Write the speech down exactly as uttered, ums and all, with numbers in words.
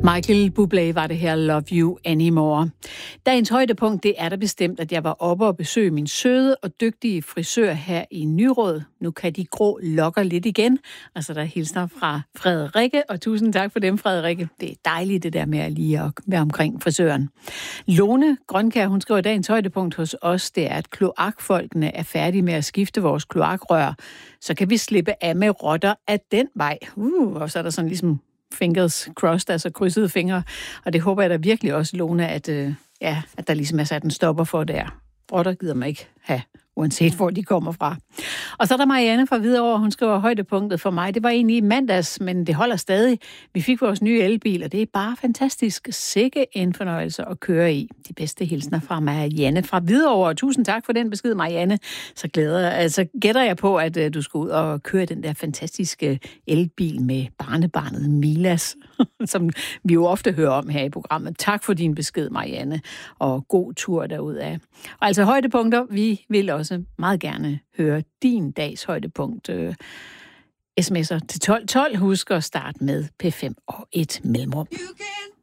Michael Bublé var det her, Love You Anymore. Dagens højdepunkt, det er der bestemt, at jeg var oppe og besøge min søde og dygtige frisør her i Nyrød. Nu kan de grå lokker lidt igen. Altså, der hilsner fra Frederikke, og tusind tak for dem, Frederikke. Det er dejligt, det der med at lige at være omkring frisøren. Lone Grønkær, hun skriver, dagens højdepunkt hos os, det er, at kloakfolkene er færdige med at skifte vores kloakrør. Så kan vi slippe af med rotter af den vej. Uh, og så er der sådan ligesom fingers crossed, altså krydsede fingre. Og det håber jeg da virkelig også, Lone, at, øh, ja, at der ligesom er sat en stopper for der. Rotter gider man ikke have, uanset hvor de kommer fra. Og så er der Marianne fra Hvidovre, hun skriver, højdepunktet for mig, det var egentlig i mandags, men det holder stadig. Vi fik vores nye elbil, og det er bare fantastisk. Sikke en fornøjelse at køre i. De bedste hilsner fra Marianne fra Hvidovre. Tusind tak for den besked, Marianne. Så glæder, altså gætter jeg på, at uh, du skal ud og køre den der fantastiske elbil med barnebarnet Milas, som vi jo ofte hører om her i programmet. Tak for din besked, Marianne, og god tur derudad. Og altså højdepunkter, vi vil også meget gerne høre din dags højdepunkt. Øh, sms'er til tolv tolv. Husk at starte med P fem og et mellemrum.